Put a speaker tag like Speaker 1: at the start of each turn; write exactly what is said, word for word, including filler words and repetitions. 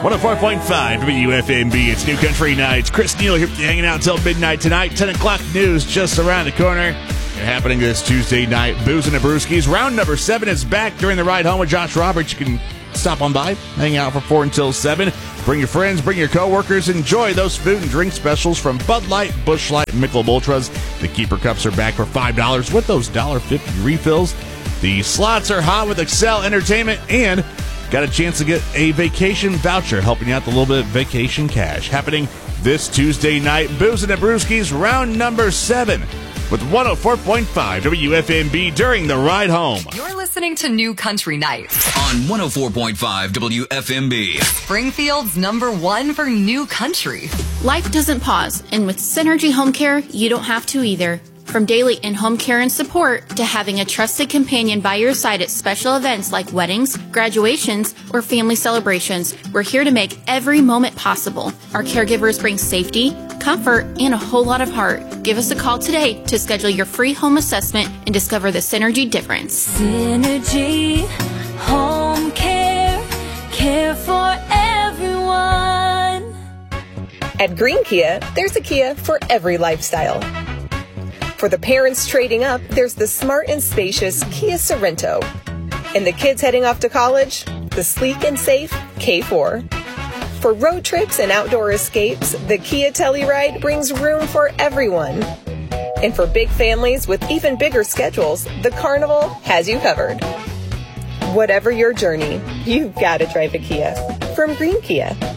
Speaker 1: one oh four point five W F M B. It's New Country Nights. Chris Neal here with you, hanging out until midnight tonight. ten o'clock news just around the corner. They're happening this Tuesday night. Booze and the Brewskis. Round number seven is back during the ride home with Josh Roberts. You can stop on by, hang out for four until seven. Bring your friends, bring your coworkers. Enjoy those food and drink specials from Bud Light, Busch Light, Michelob Ultras. The Keeper Cups are back for five dollars with those one dollar fifty refills. The slots are hot with Excel Entertainment, and got a chance to get a vacation voucher, helping you out with a little bit of vacation cash. Happening this Tuesday night. Booze and the Brewskis, round number seven, with one oh four point five W F M B during the ride home.
Speaker 2: You're listening to New Country Nights
Speaker 3: on one oh four point five W F M B.
Speaker 2: Springfield's number one for new country.
Speaker 4: Life doesn't pause, and with Synergy Home Care, you don't have to either. From daily in-home care and support to having a trusted companion by your side at special events like weddings, graduations, or family celebrations, we're here to make every moment possible. Our caregivers bring safety, comfort, and a whole lot of heart. Give us a call today to schedule your free home assessment and discover the Synergy difference.
Speaker 5: Synergy Home Care, care for everyone.
Speaker 6: At Green Kia, there's a Kia for every lifestyle. For the parents trading up, there's the smart and spacious Kia Sorento. And the kids heading off to college, the sleek and safe K four. For road trips and outdoor escapes, the Kia Telluride brings room for everyone. And for big families with even bigger schedules, the Carnival has you covered. Whatever your journey, you've got to drive a Kia from Green Kia.